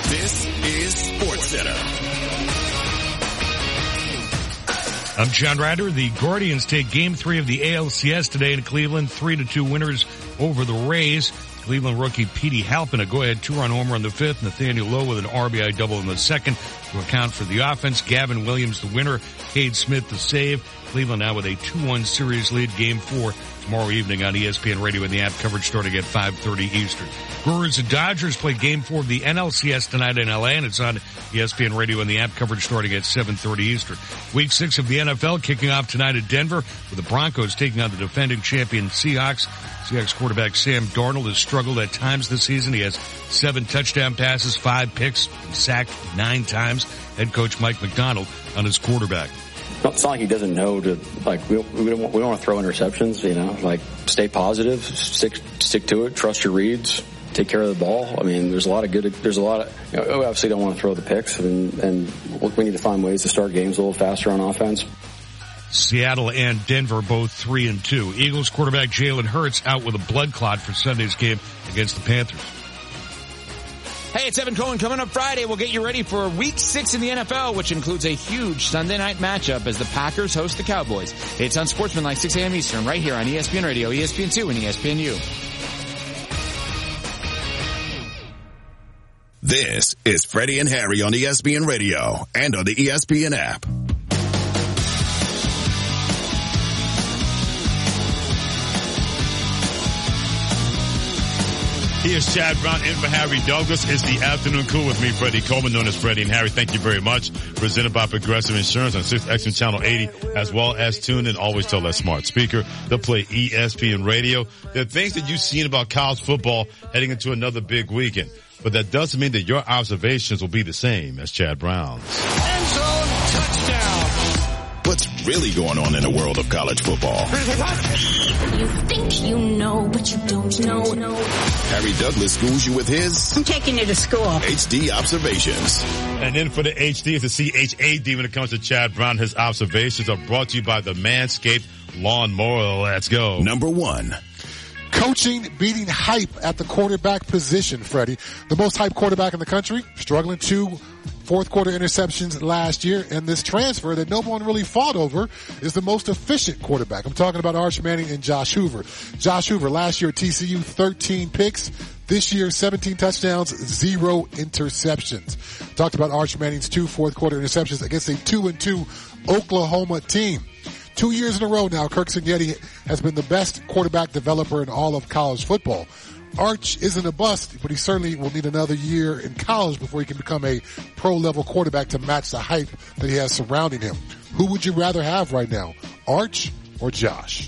This is SportsCenter. I'm John Ryder. The Guardians take Game 3 of the ALCS today in Cleveland. 3-2 winners over the Rays. Cleveland rookie Petey Halpin, a go-ahead two-run homer in the fifth. Nathaniel Lowe with an RBI double in the second to account for the offense. Gavin Williams, the winner. Cade Smith, the save. Cleveland now with a 2-1 series lead. Game 4 tomorrow evening on ESPN Radio and the app. Coverage starting at 5:30 Eastern. Brewers and Dodgers play Game 4 of the NLCS tonight in LA, and it's on ESPN Radio and the app. Coverage starting at 7:30 Eastern. Week 6 of the NFL kicking off tonight at Denver with the Broncos taking on the defending champion Seahawks. Seahawks quarterback Sam Darnold has struggled at times this season. He has 7 touchdown passes, 5 picks, sacked 9 times. Head coach Mike McDonald on his quarterback. It's not like he doesn't know to, like, we don't want to throw interceptions, you know, like, stay positive, stick to it, trust your reads, take care of the ball. I mean, there's a lot of, you know, we obviously don't want to throw the picks, and we need to find ways to start games a little faster on offense. Seattle and Denver both 3-2. Eagles quarterback Jalen Hurts out with a blood clot for Sunday's game against the Panthers. Hey, it's Evan Cohen. Coming up Friday, we'll get you ready for Week 6 in the NFL, which includes a huge Sunday night matchup as the Packers host the Cowboys. It's on Sportsmanlike 6 a.m. Eastern, right here on ESPN Radio, ESPN2, and ESPNU. This is Freddie and Harry on ESPN Radio and on the ESPN app. Here's Chad Brown in for Harry Douglas. It's the afternoon cool with me, Freddie Coleman, known as Freddie and Harry. Thank you very much. Presented by Progressive Insurance on 6X Channel 80, as well as tune in. Always tell that smart speaker to play ESPN Radio. There are things that you've seen about college football heading into another big weekend, but that doesn't mean that your observations will be the same as Chad Brown's. End zone touchdown. What's really going on in the world of college football? You think you know, but you don't know. Harry Douglas schools you with his... I'm taking you to school. HD observations. And then for the HD, it's the CHAD when it comes to Chad Brown. His observations are brought to you by the Manscaped Lawnmower. Let's go. Number 1. Coaching beating hype at the quarterback position, Freddie. The most hyped quarterback in the country, struggling 2 fourth-quarter interceptions last year, and this transfer that no one really fought over is the most efficient quarterback. I'm talking about Arch Manning and Josh Hoover. Josh Hoover, last year at TCU, 13 picks. This year, 17 touchdowns, 0 interceptions. Talked about Arch Manning's 2 fourth-quarter interceptions against a 2-2 Oklahoma team. 2 years in a row now, Kirk Cignetti has been the best quarterback developer in all of college football. Arch isn't a bust, but he certainly will need another year in college before he can become a pro-level quarterback to match the hype that he has surrounding him. Who would you rather have right now, Arch or Josh?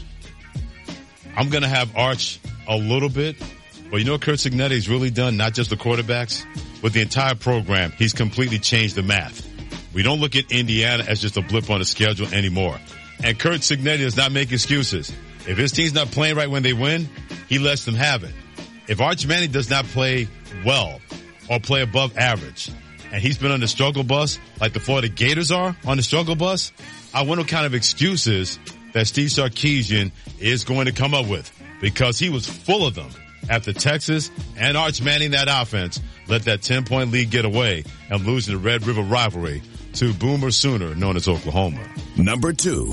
I'm going to have Arch a little bit, but you know what Kirk Cignetti's really done, not just the quarterbacks, with the entire program, he's completely changed the math. We don't look at Indiana as just a blip on the schedule anymore. And Kirk Cignetti does not make excuses. If his team's not playing right when they win, he lets them have it. If Arch Manning does not play well or play above average, and he's been on the struggle bus like the Florida Gators are on the struggle bus, I wonder what kind of excuses that Steve Sarkisian is going to come up with, because he was full of them after Texas and Arch Manning, that offense, let that 10-point lead get away and losing the Red River rivalry to Boomer Sooner, known as Oklahoma. Number 2.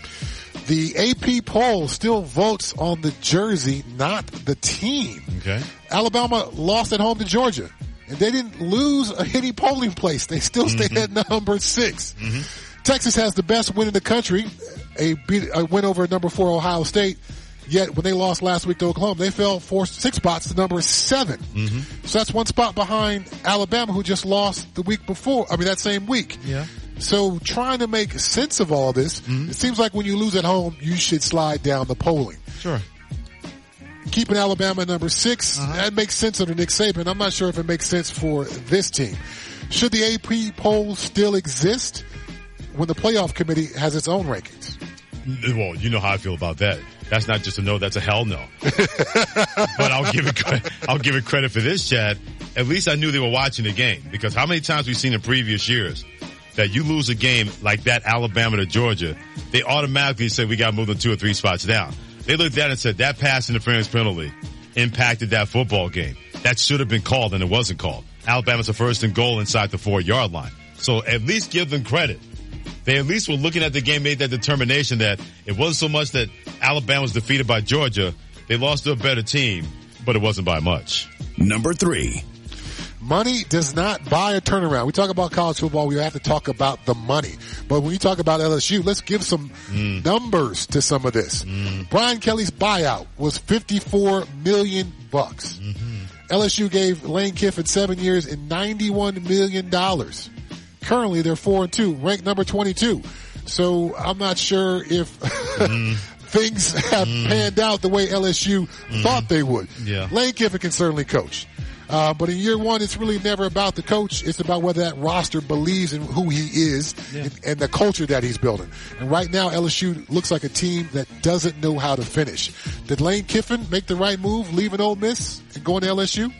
The AP poll still votes on the jersey, not the team. Okay. Alabama lost at home to Georgia, and they didn't lose any polling place. They still stayed at number 6. Texas has the best win in the country, a win over number 4 Ohio State. Yet when they lost last week to Oklahoma, they fell 6 spots to number 7. So that's 1 spot behind Alabama, who just lost the week before. I mean, that same week. Yeah. So trying to make sense of all this, it seems like when you lose at home, you should slide down the polling. Sure. Keeping Alabama at number 6, that makes sense under Nick Saban. I'm not sure if it makes sense for this team. Should the AP poll still exist when the playoff committee has its own rankings? Well, you know how I feel about that. That's not just a no, that's a hell no. But I'll give it credit for this, Chad. At least I knew they were watching the game, because how many times we've seen in previous years that you lose a game like that, Alabama to Georgia, they automatically say we got to move them 2 or 3 spots down. They looked at it and said that pass interference penalty impacted that football game. That should have been called, and it wasn't called. Alabama's a first and goal inside the 4-yard line. So at least give them credit. They at least were looking at the game, made that determination that it wasn't so much that Alabama was defeated by Georgia. They lost to a better team, but it wasn't by much. Number 3. Money does not buy a turnaround. We talk about college football, we have to talk about the money. But when you talk about LSU, let's give some numbers to some of this. Brian Kelly's buyout was $54 million. LSU gave Lane Kiffin 7 years and $91 million. Currently, they're 4-2, ranked number 22. So I'm not sure if things have panned out the way LSU thought they would. Yeah. Lane Kiffin can certainly coach. But in year one, it's really never about the coach. It's about whether that roster believes in who he is and the culture that he's building. And right now, LSU looks like a team that doesn't know how to finish. Did Lane Kiffin make the right move, leaving Ole Miss and going to LSU?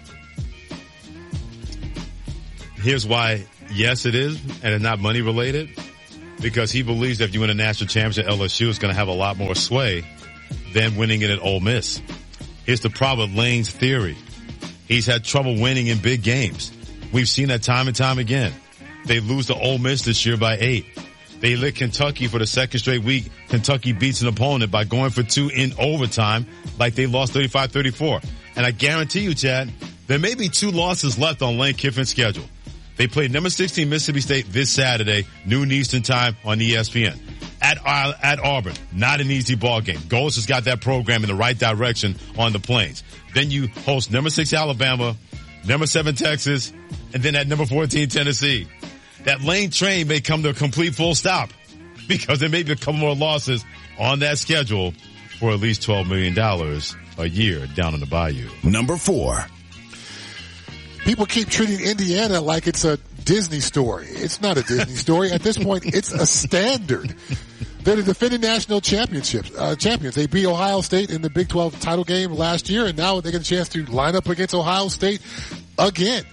Here's why, yes, it is, and it's not money related. Because he believes that if you win a national championship, LSU is going to have a lot more sway than winning it at Ole Miss. Here's the problem with Lane's theory. He's had trouble winning in big games. We've seen that time and time again. They lose to Ole Miss this year by 8. They lit Kentucky for the second straight week. Kentucky beats an opponent by going for 2 in overtime like they lost 35-34. And I guarantee you, Chad, there may be 2 losses left on Lane Kiffin's schedule. They played number 16 Mississippi State this Saturday, noon Eastern time on ESPN. At Auburn, not an easy ball game. Goles has got that program in the right direction on the Plains. Then you host number 6 Alabama, number 7 Texas, and then at number 14 Tennessee. That Lane train may come to a complete full stop because there may be a couple more losses on that schedule for at least $12 million a year down in the Bayou. Number 4. People keep treating Indiana like it's a Disney story. It's not a Disney story. At this point, it's a standard. They're the defending national champions. They beat Ohio State in the Big 12 title game last year, and now they get a chance to line up against Ohio State again.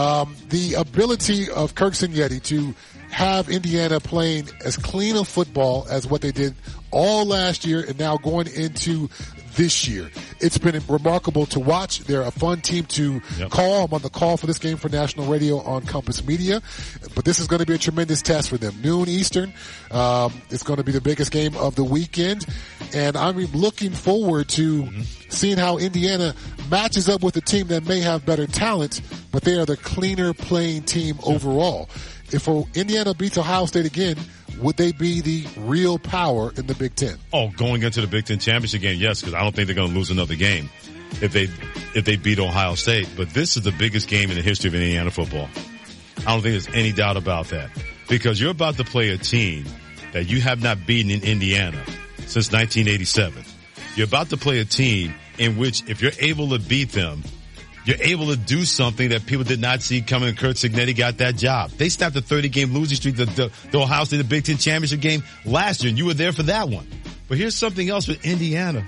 The ability of Kirk Cignetti to have Indiana playing as clean a football as what they did all last year and now going into this year. It's been remarkable to watch. They're a fun team to call. I'm on the call for this game for national radio on Compass Media. But this is going to be a tremendous test for them. Noon Eastern. It's going to be the biggest game of the weekend. And I'm looking forward to seeing how Indiana matches up with a team that may have better talent, but they are the cleaner playing team overall. If Indiana beats Ohio State again, would they be the real power in the Big Ten? Oh, going into the Big Ten championship game, yes, because I don't think they're going to lose another game if they beat Ohio State. But this is the biggest game in the history of Indiana football. I don't think there's any doubt about that, because you're about to play a team that you have not beaten in Indiana since 1987. You're about to play a team in which, if you're able to beat them, you're able to do something that people did not see coming. Kurt Cignetti got that job. They snapped a 30-game losing streak, the Ohio State, the Big Ten championship game last year, and you were there for that one. But here's something else with Indiana.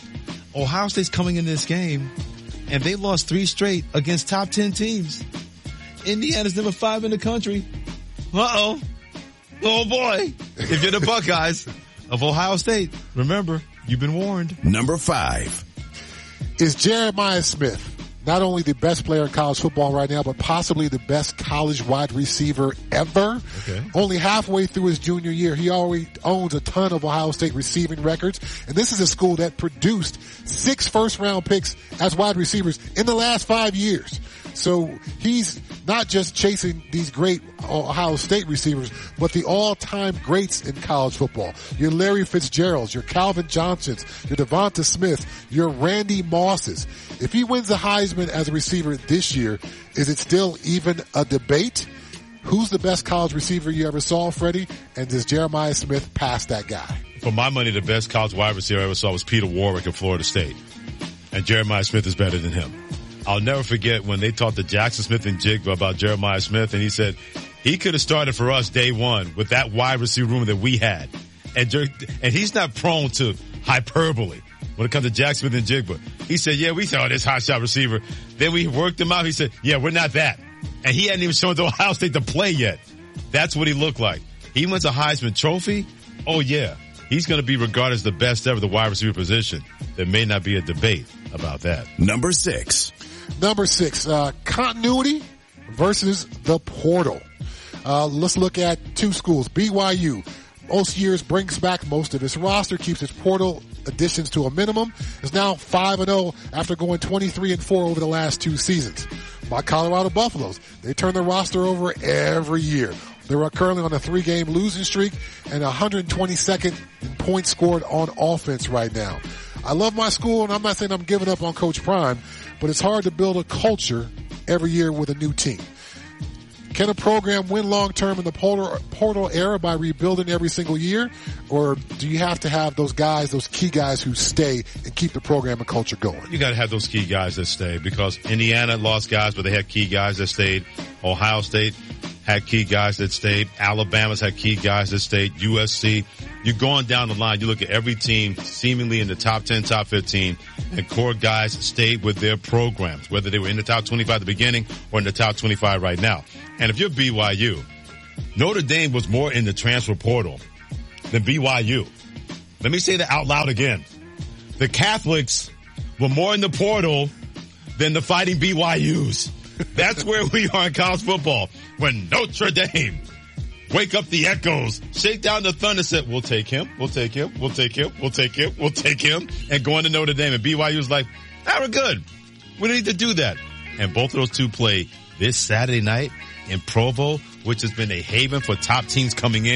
Ohio State's coming in this game, and they lost 3 straight against top 10 teams. Indiana's number 5 in the country. Uh-oh. Oh, boy. If you're the Buckeyes of Ohio State, remember, you've been warned. Number 5. Is Jeremiah Smith not only the best player in college football right now, but possibly the best college wide receiver ever? Okay. Only halfway through his junior year, he already owns a ton of Ohio State receiving records. And this is a school that produced 6 first-round picks as wide receivers in the last 5 years. So he's not just chasing these great Ohio State receivers, but the all-time greats in college football. Your Larry Fitzgeralds, your Calvin Johnsons, your Devonta Smith, your Randy Mosses. If he wins the Heisman as a receiver this year, is it still even a debate? Who's the best college receiver you ever saw, Freddie? And does Jeremiah Smith pass that guy? For my money, the best college wide receiver I ever saw was Peter Warwick of Florida State. And Jeremiah Smith is better than him. I'll never forget when they talked to Jackson Smith and Jigba about Jeremiah Smith, and he said he could have started for us day one with that wide receiver room that we had. And he's not prone to hyperbole when it comes to Jackson Smith and Jigba. He said, yeah, we saw this hot shot receiver. Then we worked him out. He said, yeah, we're not that. And he hadn't even shown to Ohio State to play yet. That's what he looked like. He wins a Heisman Trophy. Oh, yeah. He's going to be regarded as the best ever, the wide receiver position. There may not be a debate about that. Number 6. Number 6, continuity versus the portal. Let's look at two schools. BYU, most years brings back most of its roster, keeps its portal additions to a minimum, is now 5-0 after going 23-4 over the last 2 seasons. My Colorado Buffaloes, they turn their roster over every year. They're currently on a 3-game losing streak and 122nd in points scored on offense right now. I love my school, and I'm not saying I'm giving up on Coach Prime, but it's hard to build a culture every year with a new team. Can a program win long-term in the portal era by rebuilding every single year? Or do you have to have those guys, those key guys who stay and keep the program and culture going? You got to have those key guys that stay, because Indiana lost guys, but they had key guys that stayed. Ohio State had key guys that stayed. Alabama's had key guys that stayed. USC. You're going down the line. You look at every team seemingly in the top 10, top 15, and core guys stayed with their programs, whether they were in the top 25 at the beginning or in the top 25 right now. And if you're BYU, Notre Dame was more in the transfer portal than BYU. Let me say that out loud again. The Catholics were more in the portal than the Fighting BYUs. That's where we are in college football. When Notre Dame wake up the echoes, shake down the thunder, said, we'll take him, we'll take him, we'll take him, we'll take him, we'll take him, and going to Notre Dame. And BYU's like, we're good. We don't need to do that. And both of those two play this Saturday night in Provo, which has been a haven for top teams coming in.